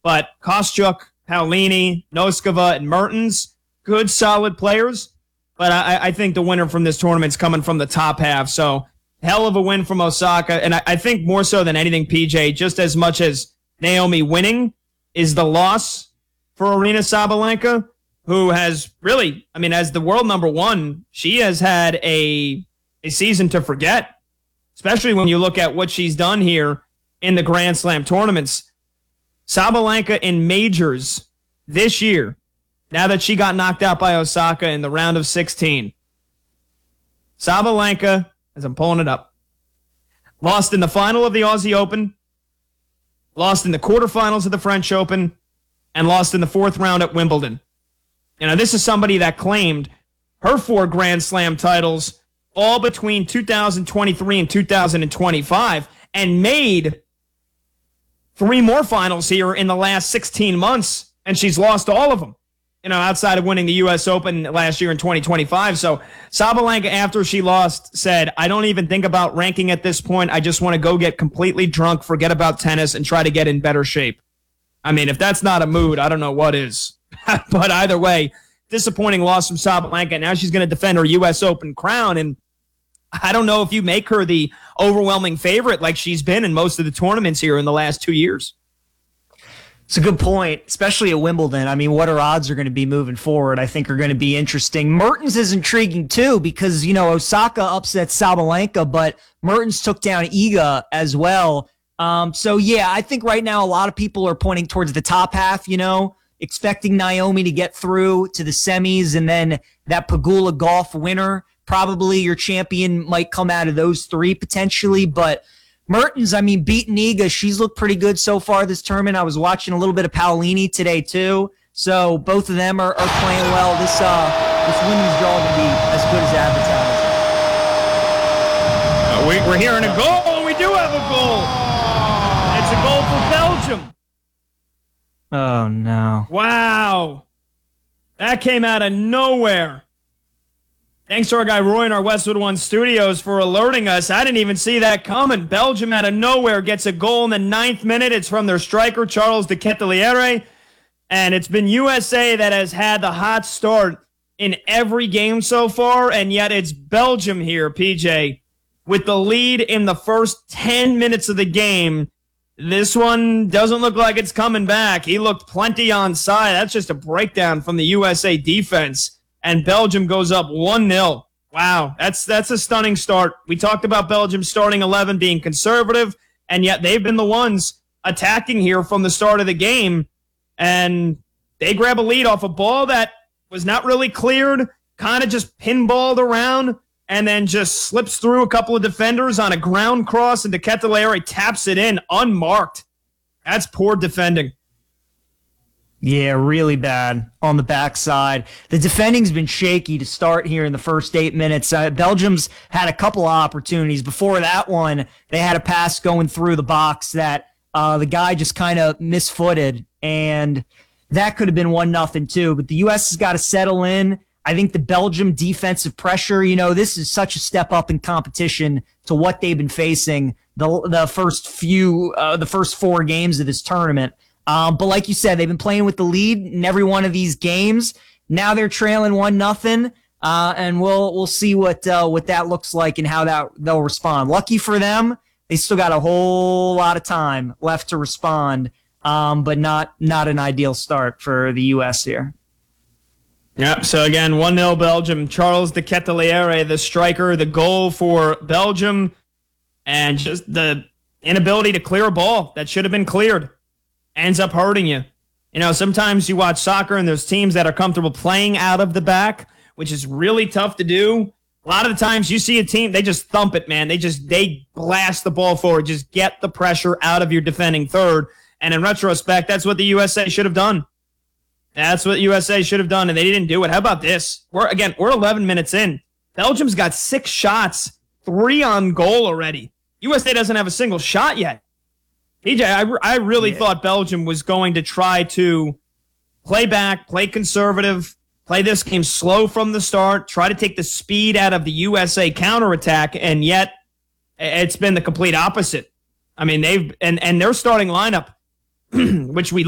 But Kostyuk, Paolini, Noskova, and Mertens, good, solid players. But I think the winner from this tournament's coming from the top half. So hell of a win from Osaka. And I think more so than anything, PJ, just as much as Naomi winning is the loss for Aryna Sabalenka, who has really, as the world number one, she has had a season to forget, especially when you look at what she's done here in the Grand Slam tournaments. Sabalenka in majors this year, now that she got knocked out by Osaka in the round of 16. Sabalenka, as I'm pulling it up, lost in the final of the Aussie Open, lost in the quarterfinals of the French Open, and lost in the fourth round at Wimbledon. This is somebody that claimed her 4 Grand Slam titles all between 2023 and 2025 and made 3 more finals here in the last 16 months, and she's lost all of them, outside of winning the U.S. Open last year in 2025. So Sabalenka, after she lost, said, I don't even think about ranking at this point. I just want to go get completely drunk, forget about tennis, and try to get in better shape. If that's not a mood, I don't know what is. But either way, disappointing loss from Sabalenka. Now she's going to defend her U.S. Open crown, and I don't know if you make her the overwhelming favorite like she's been in most of the tournaments here in the last 2 years. It's a good point, especially at Wimbledon. What her odds are going to be moving forward, I think, are going to be interesting. Mertens is intriguing, too, because, Osaka upset Sabalenka, but Mertens took down Iga as well. I think right now a lot of people are pointing towards the top half, expecting Naomi to get through to the semis, and then that Pegula Golf winner, probably your champion, might come out of those 3 potentially, but Mertens, beating Iga, she's looked pretty good so far this tournament. I was watching a little bit of Paolini today, too. So both of them are playing well. This women's draw will be as good as advertised. We're hearing a goal, and we do have a goal. It's a goal for Belgium. Oh, no. Wow. That came out of nowhere. Thanks to our guy Roy in our Westwood One studios for alerting us. I didn't even see that coming. Belgium out of nowhere gets a goal in the 9th minute. It's from their striker, Charles de Ketelaere. And it's been USA that has had the hot start in every game so far, and yet it's Belgium here, PJ, with the lead in the first 10 minutes of the game. This one doesn't look like it's coming back. He looked plenty onside. That's just a breakdown from the USA defense. And Belgium goes up 1-0. Wow, that's a stunning start. We talked about Belgium's starting 11 being conservative, and yet they've been the ones attacking here from the start of the game. And they grab a lead off a ball that was not really cleared, kind of just pinballed around, and then just slips through a couple of defenders on a ground cross, and de Ketelaere taps it in unmarked. That's poor defending. Yeah, really bad on the backside. The defending's been shaky to start here in the first 8 minutes. Belgium's had a couple of opportunities. Before that one, they had a pass going through the box that the guy just kind of misfooted, and that could have been 1-0 too. But the U.S. has got to settle in. I think the Belgium defensive pressure, this is such a step up in competition to what they've been facing the first 4 games of this tournament. But like you said, they've been playing with the lead in every one of these games. Now they're trailing 1-0, and we'll see what that looks like and how they'll respond. Lucky for them, they still got a whole lot of time left to respond, but not an ideal start for the U.S. here. Yeah, so again, 1-0 Belgium. Charles de Ketelaere, the striker, the goal for Belgium, and just the inability to clear a ball that should have been cleared ends up hurting you. Sometimes you watch soccer and there's teams that are comfortable playing out of the back, which is really tough to do. A lot of the times you see a team, they just thump it, man. They blast the ball forward. Just get the pressure out of your defending third. And in retrospect, that's what the USA should have done. That's what USA should have done, and they didn't do it. How about this? We're 11 minutes in. Belgium's got 6 shots, 3 on goal already. USA doesn't have a single shot yet. PJ, I really thought Belgium was going to try to play back, play conservative, play this game slow from the start, try to take the speed out of the USA counterattack, and yet it's been the complete opposite. They've and their starting lineup, which we